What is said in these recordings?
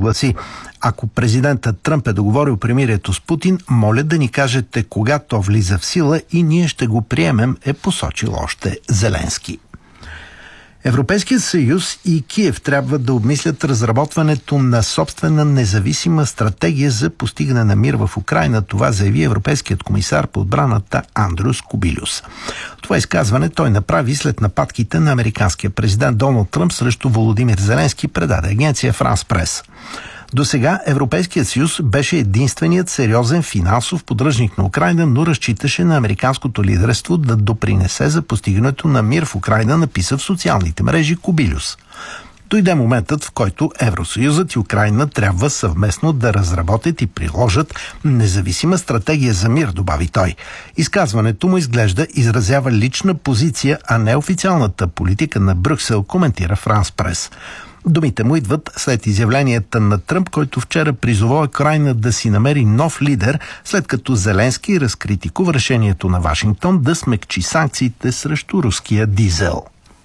гласи: ако президентът Тръмп е договорил примирието с Путин, моля да ни кажете кога то влиза в сила и ние ще го приемем, е посочил още Зеленски. Европейският съюз и Киев трябва да обмислят разработването на собствена независима стратегия за постигане на мир в Украйна. Това заяви европейският комисар по отбраната Андрюс Кубилюс. Това изказване той направи след нападките на американския президент Доналд Тръмп срещу Володимир Зеленски, предаде агенция Франс Прес. До сега Европейският съюз беше единственият сериозен финансов поддръжник на Украйна, но разчиташе на американското лидерство да допринесе за постигането на мир в Украйна, написа в социалните мрежи Кубилюс. Дойде моментът, в който Евросъюзът и Украйна трябва съвместно да разработят и приложат независима стратегия за мир, добави той. Изказването му изглежда изразява лична позиция, а не официалната политика на Брюксел, коментира Франс Прес. Думите му идват след изявленията на Тръмп, който вчера призова Украйна да си намери нов лидер, след като Зеленски разкритикува решението на Вашингтон да смекчи санкциите срещу руския дизел.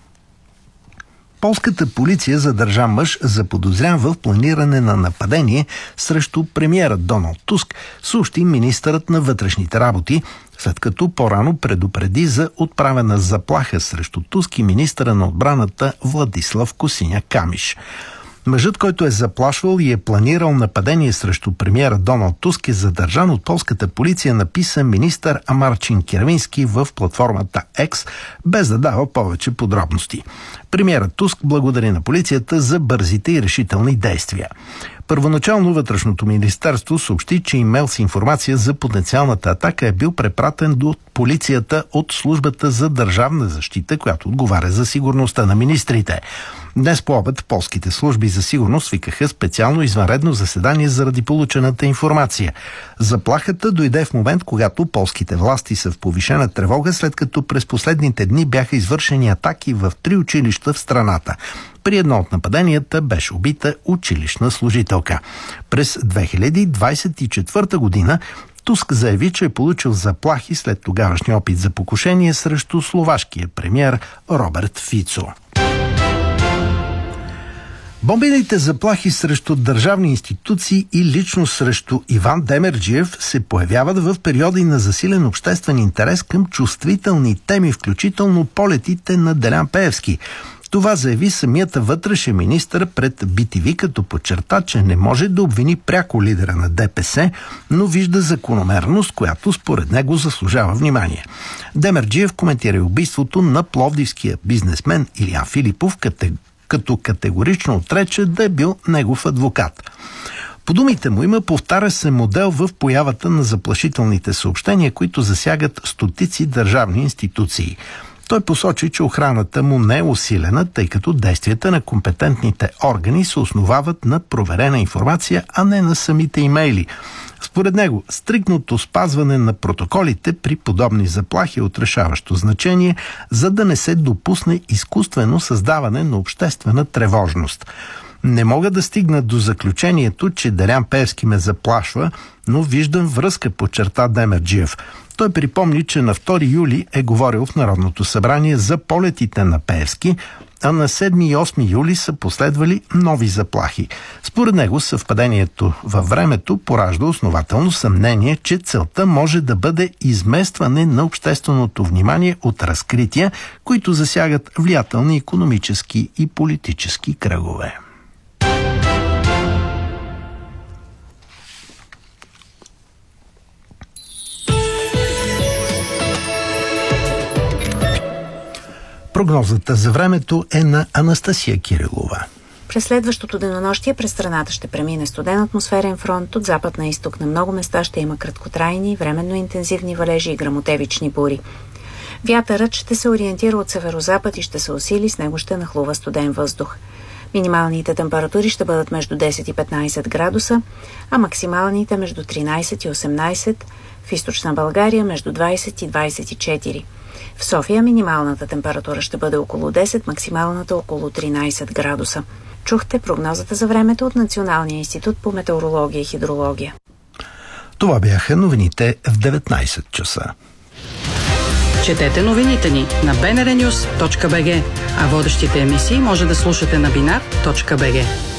Полската полиция задържа мъж, заподозрян в планиране на нападение срещу премиера Доналд Туск, съобщи министърът на вътрешните работи, след като по-рано предупреди за отправена заплаха срещу Туск и министъра на отбраната Владислав Косиня-Камиш. Мъжът, който е заплашвал и е планирал нападение срещу премиера Доналд Туск, е задържан от полската полиция, написа министър Марчин Кирвински в платформата X, без да дава повече подробности. Премиерът Туск благодари на полицията за бързите и решителни действия. Първоначално Вътрешното министерство съобщи, че имейл с информация за потенциалната атака е бил препратен до полицията от службата за държавна защита, която отговаря за сигурността на министрите. Днес по обед полските служби за сигурност свикаха специално извънредно заседание заради получената информация. Заплахата дойде в момент, когато полските власти са в повишена тревога, след като през последните дни бяха извършени атаки в 3 училища в страната. При едно от нападенията беше убита училищна служителка. През 2024 година Туск заяви, че е получил заплахи след тогавашния опит за покушение срещу словашкия премиер Роберт Фицо. Бомбените заплахи срещу държавни институции и лично срещу Иван Демерджиев се появяват в периоди на засилен обществен интерес към чувствителни теми, включително полетите на Делян Пеевски. Това заяви самият вътрешен министър пред BTV, като подчерта, че не може да обвини пряко лидера на ДПС, но вижда закономерност, която според него заслужава внимание. Демерджиев коментира убийството на пловдивския бизнесмен Илиян Филипов, като категорично отрече да е бил негов адвокат. По думите му има повтаря се модел в появата на заплашителните съобщения, които засягат стотици държавни институции. Той посочи, че охраната му не е усилена, тъй като действията на компетентните органи се основават на проверена информация, а не на самите имейли. Според него, стриктното спазване на протоколите при подобни заплахи е от решаващо значение, за да не се допусне изкуствено създаване на обществена тревожност. Не мога да стигна до заключението, че Делян Пеевски ме заплашва, но виждам връзка, подчерта Демерджиев. Той припомни, че на 2 юли е говорил в Народното събрание за полетите на Пеевски, а на 7 и 8 юли са последвали нови заплахи. Според него съвпадението във времето поражда основателно съмнение, че целта може да бъде изместване на общественото внимание от разкрития, които засягат влиятелни икономически и политически кръгове. Прогнозата за времето е на Анастасия Кирилова. През следващото денонощие през страната ще премине студен атмосферен фронт. От запад на изток на много места ще има краткотрайни, временно интензивни валежи и гръмотевични бури. Вятърът ще се ориентира от северозапад и ще се усили, с него ще нахлува студен въздух. Минималните температури ще бъдат между 10 и 15 градуса, а максималните между 13 и 18, в източна България между 20 и 24. В София минималната температура ще бъде около 10, максималната около 13 градуса. Чухте прогнозата за времето от Националния институт по метеорология и хидрология. Това бяха новините в 19 часа. Четете новините ни на bnrnews.bg, а водещите емисии може да слушате на binar.bg.